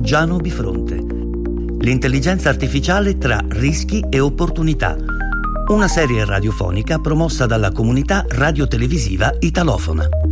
Giano Bifronte. L'intelligenza artificiale tra rischi e opportunità. Una serie radiofonica promossa dalla comunità radiotelevisiva italofona.